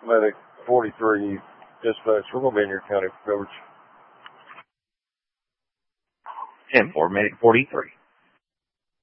Medic 43, dispatch. We're going to be in your county for coverage. 10-4, Medic 43.